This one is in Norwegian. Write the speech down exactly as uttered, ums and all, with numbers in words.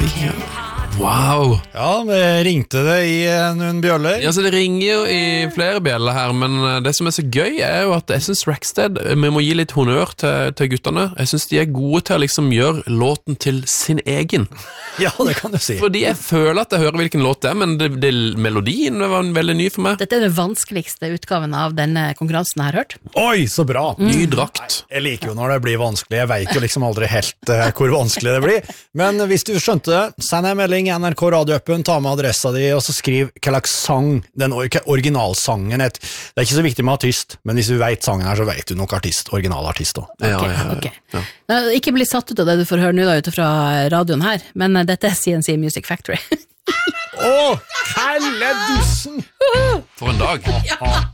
Okay. Wow. Ja, vi ringte det i noen bjøller. Ja, så det ringer jo i flere bjeller her, men det som er så gøy er jo at jeg synes Rackstead, vi må gi litt honnør til, til gutterne. Jeg synes de er gode til å liksom gjøre låten til sin egen. Ja, det kan du si. Fordi jeg føler at jeg hører hvilken låt det er, men det, det, melodien var veldig ny for meg. Dette er den vanskeligste utgaven av denne konkurransen jeg har hørt. Oi, så bra! Mm. Ny drakt. Nei, jeg liker jo når det blir vanskelig. Jeg vet jo liksom aldri helt uh, hvor vanskelig det blir. Men hvis du skjønte det, send en melding N R K radioappen, ta med adressa di, og så skriv hva slags sang, den or originalsangen er. Det er ikke så viktig med artist, men hvis du vet sangen her, så vet du nok artist, originalartist også. Ja, okay, ja, ja, okay. ja. Nå, ikke bli satt ut av det du får høre nå da, ute fra radioen her, men uh, dette er C N C Music Factory. Åh, helle dussen! For en dag. Ja.